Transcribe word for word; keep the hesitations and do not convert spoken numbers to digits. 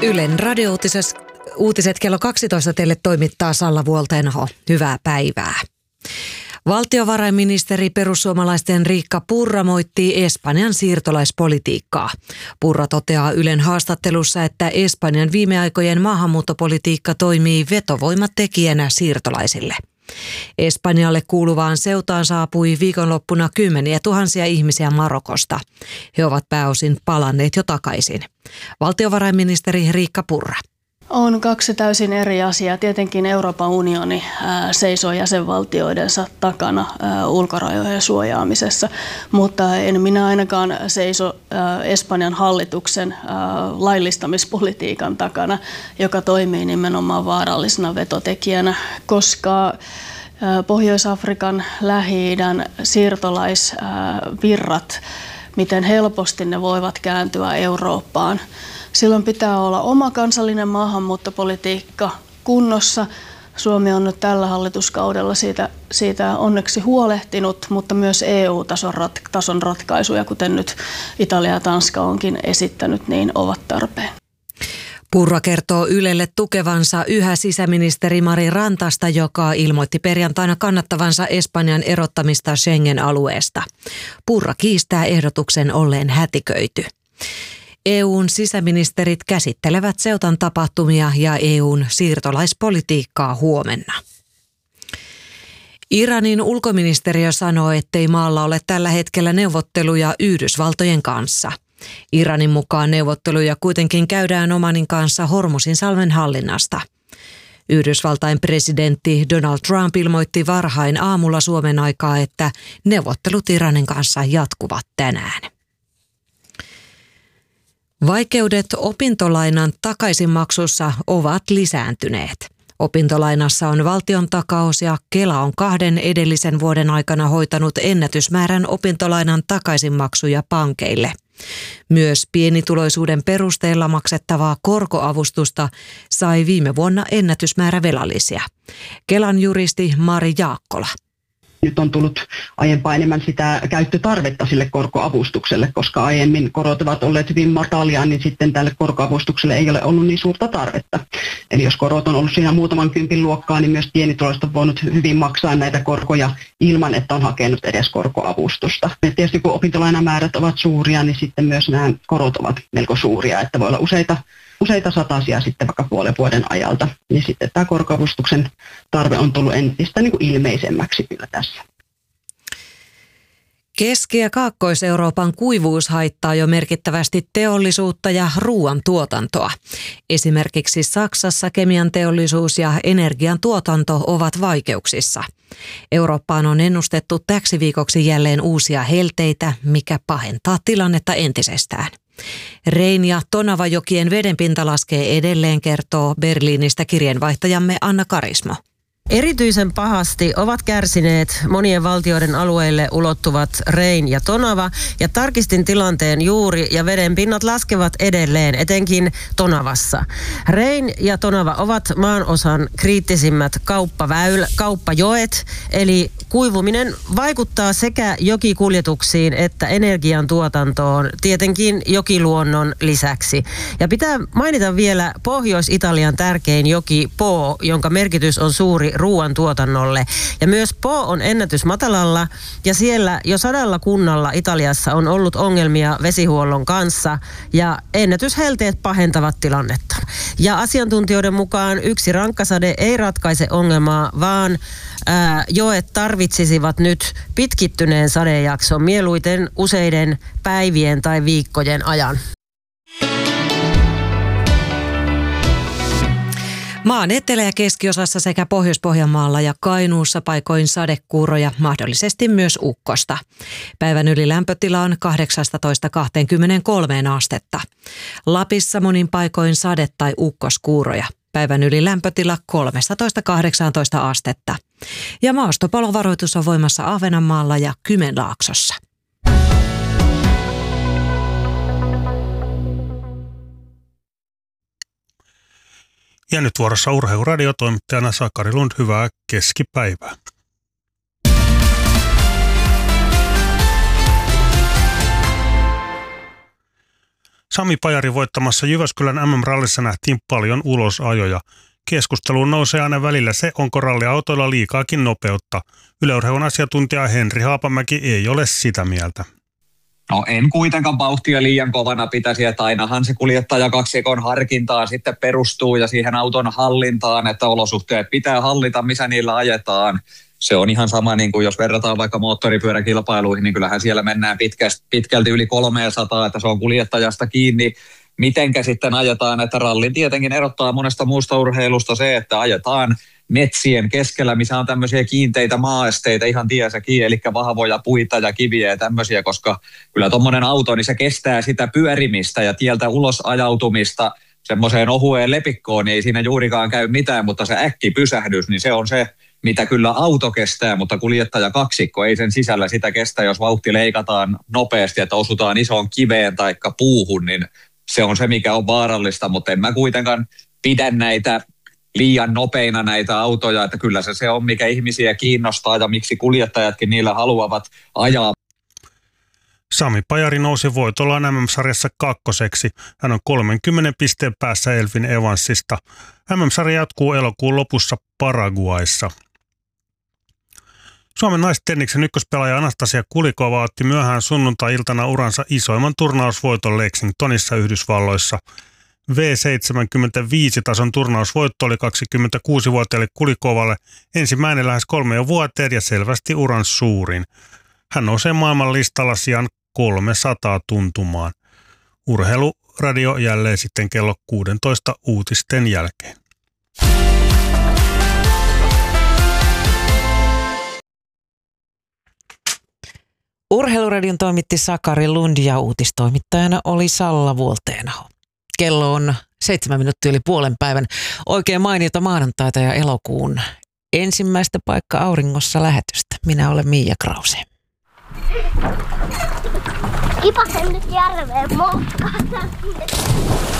Ylen radio-uutiset kello kaksitoista teille toimittaa Salla Vuoltenho. Hyvää päivää. Valtiovarainministeri perussuomalaisten Riikka Purra moittii Espanjan siirtolaispolitiikkaa. Purra toteaa Ylen haastattelussa, että Espanjan viime aikojen maahanmuuttopolitiikka toimii vetovoimatekijänä siirtolaisille. Espanjalle kuuluvaan Ceutaan saapui viikonloppuna kymmeniä tuhansia ihmisiä Marokosta. He ovat pääosin palanneet jo takaisin. Valtiovarainministeri Riikka Purra. On kaksi täysin eri asiaa. Tietenkin Euroopan unioni ää, seisoo jäsenvaltioidensa takana ää, ulkorajojen suojaamisessa, mutta en minä ainakaan seiso ää, Espanjan hallituksen ää, laillistamispolitiikan takana, joka toimii nimenomaan vaarallisena vetotekijänä, koska ää, Pohjois-Afrikan, Lähi-idän siirtolaisvirrat, miten helposti ne voivat kääntyä Eurooppaan. Silloin pitää olla oma kansallinen maahanmuuttopolitiikka kunnossa. Suomi on nyt tällä hallituskaudella siitä, siitä onneksi huolehtinut, mutta myös E U-tason rat, tason ratkaisuja, kuten nyt Italia ja Tanska onkin esittänyt, niin ovat tarpeen. Purra kertoo Ylelle tukevansa yhä sisäministeri Mari Rantasta, joka ilmoitti perjantaina kannattavansa Espanjan erottamista Schengen-alueesta. Purra kiistää ehdotuksen olleen hätiköity. E U:n sisäministerit käsittelevät Ceutan tapahtumia ja E U:n siirtolaispolitiikkaa huomenna. Iranin ulkoministeriö sanoo, ettei maalla ole tällä hetkellä neuvotteluja Yhdysvaltojen kanssa. Iranin mukaan neuvotteluja kuitenkin käydään Omanin kanssa Hormuzin salmen hallinnasta. Yhdysvaltain presidentti Donald Trump ilmoitti varhain aamulla Suomen aikaa, että neuvottelut Iranin kanssa jatkuvat tänään. Vaikeudet opintolainan takaisinmaksussa ovat lisääntyneet. Opintolainassa on valtiontakaus ja Kela on kahden edellisen vuoden aikana hoitanut ennätysmäärän opintolainan takaisinmaksuja pankeille. Myös pienituloisuuden perusteella maksettavaa korkoavustusta sai viime vuonna ennätysmäärä velallisia. Kelan juristi Mari Jaakkola. Nyt on tullut aiempaa enemmän sitä käyttötarvetta sille korkoavustukselle, koska aiemmin korot ovat olleet hyvin matalia, niin sitten tälle korkoavustukselle ei ole ollut niin suurta tarvetta. Eli jos korot on ollut siinä muutaman kympin luokkaa, niin myös pienituloiset on voinut hyvin maksaa näitä korkoja ilman, että on hakenut edes korkoavustusta. Ja tietysti kun opintolainamäärät ovat suuria, niin sitten myös nämä korot ovat melko suuria, että voi olla useita useita satasia sitten vaikka puolen vuoden ajalta, niin sitten tämä korkoavustuksen tarve on tullut entistä niin kuin ilmeisemmäksi kyllä tässä. Keski- ja Kaakkois-Euroopan kuivuus haittaa jo merkittävästi teollisuutta ja ruoantuotantoa. Esimerkiksi Saksassa kemian teollisuus ja energian tuotanto ovat vaikeuksissa. Eurooppaan on ennustettu täksi viikoksi jälleen uusia helteitä, mikä pahentaa tilannetta entisestään. Rein- ja Tonavajokien vedenpinta laskee edelleen, kertoo Berliinistä kirjeenvaihtajamme Anna Karismo. Erityisen pahasti ovat kärsineet monien valtioiden alueille ulottuvat Rein ja Tonava, ja tarkistin tilanteen juuri, ja vedenpinnat laskevat edelleen, etenkin Tonavassa. Rein ja Tonava ovat maanosan kriittisimmät kauppaväylä, kauppajoet, eli kuivuminen vaikuttaa sekä jokikuljetuksiin että energiantuotantoon, tietenkin jokiluonnon lisäksi. Ja pitää mainita vielä Pohjois-Italian tärkein joki Po, jonka merkitys on suuri ruoantuotannolle. Ja myös Po on ennätysmatalalla, ja siellä jo sadalla kunnalla Italiassa on ollut ongelmia vesihuollon kanssa, ja ennätyshelteet pahentavat tilannetta. Ja asiantuntijoiden mukaan yksi rankkasade ei ratkaise ongelmaa, vaan ää, joet tarvitsisivat nyt pitkittyneen sadejakson, mieluiten useiden päivien tai viikkojen ajan. Maan etelä- ja keskiosassa sekä Pohjois-Pohjanmaalla ja Kainuussa paikoin sadekuuroja, mahdollisesti myös ukkosta. Päivän ylilämpötila on kahdeksasta kaksikymmentäkolme astetta. Lapissa monin paikoin sade- tai ukkoskuuroja. Päivän ylilämpötila kolmetoista kahdeksantoista astetta. Ja maastopalovaroitus on voimassa Ahvenanmaalla ja Kymenlaaksossa. Ja nyt vuorossa Urheiluradio toimittajana Sakari Lund, hyvää keskipäivää. Sami Pajari voittamassa Jyväskylän M M-rallissa nähtiin paljon ulosajoja. Keskusteluun nousee aina välillä se, onko ralliautoilla liikaakin nopeutta. Yle Urheilun asiantuntija Henri Haapamäki ei ole sitä mieltä. No en kuitenkaan vauhtia liian kovana pitäisi, että ainahan se kuljettajakaksikon harkintaan sitten perustuu ja siihen auton hallintaan, että olosuhteet pitää hallita, missä niillä ajetaan. Se on ihan sama, niin kuin jos verrataan vaikka moottoripyöräkilpailuihin, niin kyllähän siellä mennään pitkästi, pitkälti yli kolmesataa, että se on kuljettajasta kiinni. Mitenkä sitten ajetaan, että rallin tietenkin erottaa monesta muusta urheilusta se, että ajetaan metsien keskellä, missä on tämmöisiä kiinteitä maaesteitä ihan tiesä kiinni, eli vahvoja puita ja kiviä ja tämmöisiä, koska kyllä tuommoinen auto, niin se kestää sitä pyörimistä ja tieltä ulos ajautumista semmoiseen ohueen lepikkoon, niin ei siinä juurikaan käy mitään, mutta se äkkipysähdys, niin se on se, mitä kyllä auto kestää, mutta kuljettaja kaksikko ei sen sisällä sitä kestä, jos vauhti leikataan nopeasti, että osutaan isoon kiveen tai puuhun, niin se on se, mikä on vaarallista, mutta en mä kuitenkaan pidä näitä liian nopeina näitä autoja, että kyllä se se on, mikä ihmisiä kiinnostaa ja miksi kuljettajatkin niillä haluavat ajaa. Sami Pajari nousi voitollaan M M-sarjassa kakkoseksi. Hän on kolmenkymmenen pisteen päässä Elfin Evansista. M M-sarja jatkuu elokuun lopussa Paraguayssa. Suomen naistenniksen ykköspelaaja Anastasia Kulikova otti myöhään sunnuntai-iltana uransa isoimman turnausvoiton Lexingtonissa Yhdysvalloissa. V seitsemänkymmentäviisi-tason turnausvoitto oli kaksikymmentäkuusivuotiaalle Kulikovalle ensimmäinen lähes kolmeen vuoteen ja selvästi uran suurin. Hän nousee maailman listalla sijaan kolmesataa tuntumaan. Urheiluradio jälleen sitten kello kuusitoista uutisten jälkeen. Urheiluradion toimitti Sakari Lund ja uutistoimittajana oli Salla Vuolteenaho. Kello on seitsemän minuuttia yli puolen päivän. Oikein mainiota maanantaita ja elokuun ensimmäistä paikka auringossa lähetystä. Minä olen Miia Krause. Kipasen nyt järveen moukkaan.